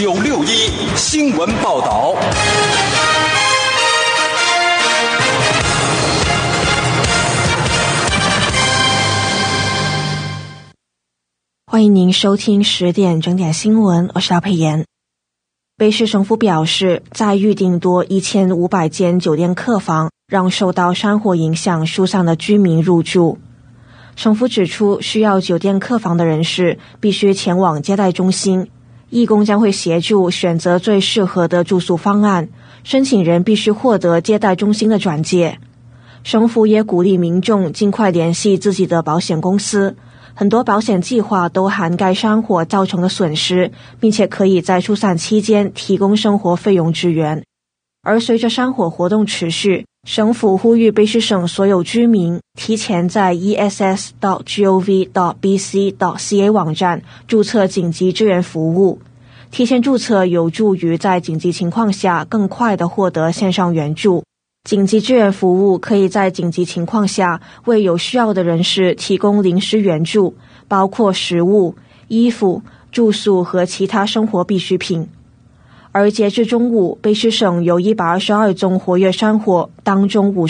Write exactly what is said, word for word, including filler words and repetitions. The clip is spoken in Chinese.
九六一新闻报道。 欢迎您收听十点整点新闻，我是姚佩妍。卑诗省府表示，在预订多一千五百间酒店客房，让受到山火影响疏散的居民入住。省府指出，需要酒店客房的人士必须前往接待中心，义工将会协助选择最适合的住宿方案，申请人必须获得接待中心的转介。省府也鼓励民众尽快联系自己的保险公司，很多保险计划都涵盖山火造成的损失，并且可以在疏散期间提供生活费用支援。而随着山火活动持续，省府呼吁卑诗省所有居民提前在 e s s dot gov dot b c dot c a 网站注册紧急支援服务。提前注册有助于在紧急情况下更快地获得线上援助。紧急支援服务可以在紧急情况下为有需要的人士提供临时援助，包括食物、衣服、住宿和其他生活必需品。而截至中午，卑诗省有一百二十二宗活跃山火，当中五